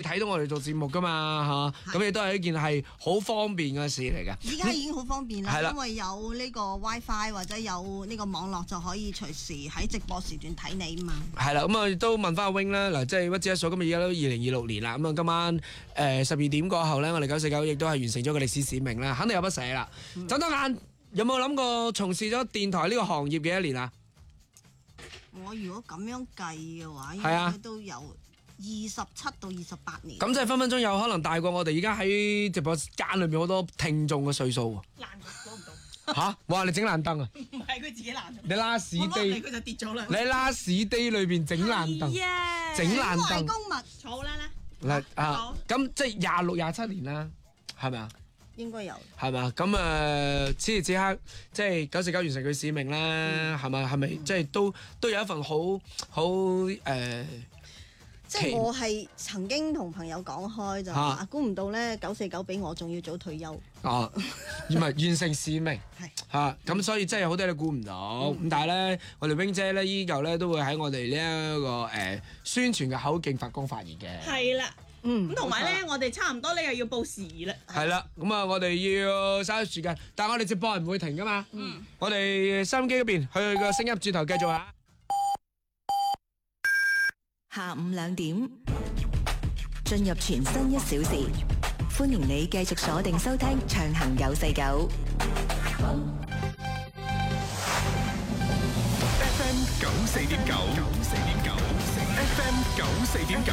睇到我哋做節目噶嘛嚇，咁亦都係一件係好方便嘅事嚟嘅。 而家已經好方便啦， 係啦， 因為有呢個 WiFi 或者有呢個網絡就可以隨時喺直播時段睇你啊嘛。 係啦，咁啊都問翻阿 wing 啦，嗱，即係屈指一數，今日而家都2026年啦，咁啊今晚12點過後咧，我哋949亦都係完成咗個歷史使命啦，肯定有不捨啦。睜多眼，有冇諗過從事咗電台呢個行業嘅一年啊？ 我如果咁樣計嘅話，應該都有27到28年。 咁即係分分鐘有可能大過我哋而家喺直播間裏面好多聽眾嘅歲數喎。 爛到攞唔到。 嚇！哇！你整爛燈啊？ 唔係佢自己爛。 你拉屎地， 佢就跌咗啦。 你喺拉屎地裏邊整爛燈，整爛燈。 公物草啦啦。 嗱啊，咁即係26、27年啦，係咪啊？ 應該有。 係嘛？咁此時此刻，即係949完成佢使命啦，係咪？係咪即係都有一份好即係我係曾經同朋友講開就話，估唔到咧949比我仲要早退休。 哦，唔係完成使命係嚇，咁所以真係好多你估唔到。咁但係咧，我哋 wing 姐咧依舊咧都會喺我哋呢一個宣傳嘅口徑發光發熱嘅。 係啦。咁同埋咧，我哋差唔多咧又要報時啦。 係啦，咁啊，我哋要稍息時間，但係我哋直播係唔會停噶嘛。我哋收音機嗰邊去個聲音轉頭繼續下。 下午2點，進入全新1小時，歡迎你繼續鎖定收聽暢行949。 FM 94.9 FM 94.9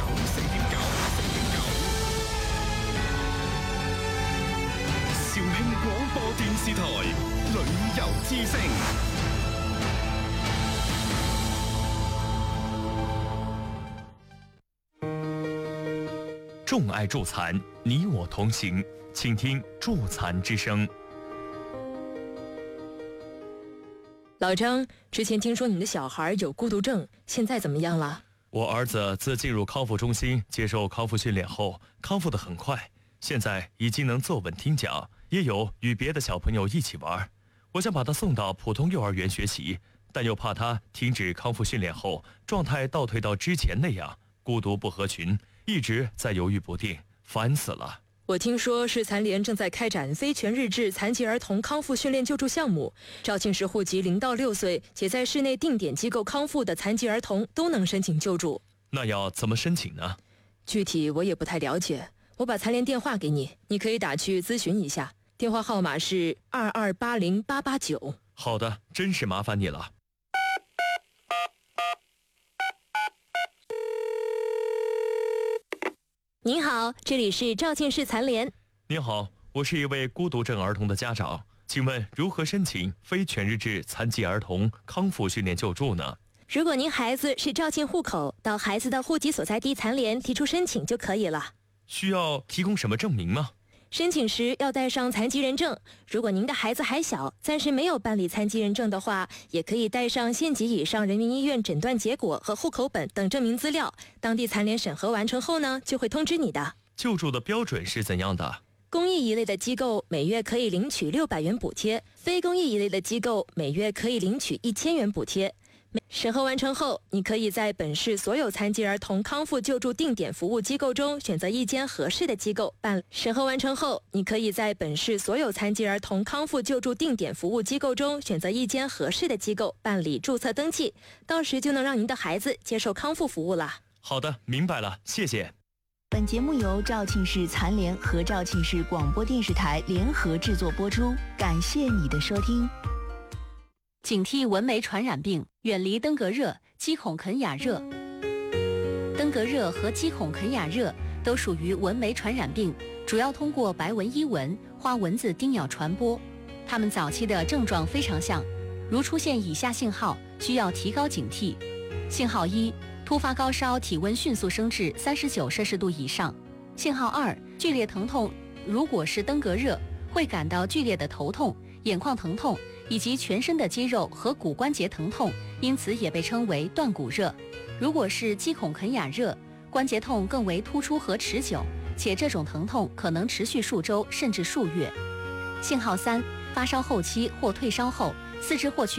肇慶廣播電視台旅遊之聲。眾愛助殘，你我同行，請聽助殘之聲。 老張，之前聽說你的小孩有孤獨症，現在怎麼樣了？ 我兒子自進入康復中心接受康復訓練後，康復得很快，現在已經能坐穩聽講，也有與別的小朋友一起玩。我想把他送到普通幼兒園學習，但又怕他停止康復訓練後，狀態倒退到之前那樣，孤獨不合群，一直在猶豫不定，煩死了。 我聽說市殘聯正在開展非全日制殘疾兒童康復訓練救助項目，肇慶市戶籍0到6歲且在市內定點機構康復的殘疾兒童都能申請救助。 那要怎麼申請呢？ 具體我也不太了解，我把殘聯電話給你，你可以打去諮詢一下，電話號碼是2280889。 好的，真是麻煩你了。 您好，這裡是肇慶市殘聯。 您好，我是一位孤獨症兒童的家長，請問如何申請非全日制殘疾兒童康復訓練救助呢？ 如果您孩子是肇慶戶口，到孩子的戶籍所在地殘聯提出申請就可以了。 需要提供什麼證明嗎？ 申請時要帶上殘疾人證，如果您的孩子還小，暫時沒有辦理殘疾人證的話，也可以帶上縣級以上人民醫院診斷結果和戶口本等證明資料。當地殘聯審核完成後呢，就會通知你的。 救助的標準是怎樣的？ 公益一類的機構每月可以領取600元補貼，非公益一類的機構每月可以領取1000元補貼。審核完成後，你可以在本市所有殘疾兒童康復救助定點服務機構中選擇一間合適的機構辦。審核完成後，你可以在本市所有殘疾兒童康復救助定點服務機構中選擇一間合適的機構辦理註冊登記，到時就能讓您的孩子接受康復服務了。 好的，明白了，謝謝。 本節目由肇慶市殘聯和肇慶市廣播電視台聯合製作播出，感謝你的收聽。 警惕蚊媒傳染病，遠離登革熱、雞孔肯亞熱。登革熱和雞孔肯亞熱都屬於蚊媒傳染病，主要通過白紋伊蚊、花蚊子叮咬傳播。它們早期的症狀非常像，如出現以下信號，需要提高警惕。信號1，突發高燒，體溫迅速升至39攝氏度以上。信號2，劇烈疼痛，如果是登革熱，會感到劇烈的頭痛、眼眶疼痛，以及全身的肌肉和骨關節疼痛，因此也被稱為斷骨熱。如果是雞孔肯亞熱，關節痛更為突出和持久，且這種疼痛可能持續數週甚至數月。信號3，發燒後期或退燒後，四肢或缺